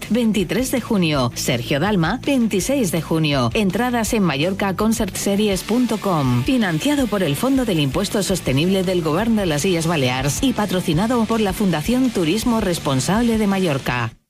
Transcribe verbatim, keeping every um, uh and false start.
veintitrés de junio. Sergio Dalma, veintiséis de junio. Entradas en mallorca concert series punto com. Financiado por el Fondo del Impuesto Sostenible del Govern de las Illes Balears y patrocinado por la Fundación Turismo Responsable de Mallorca.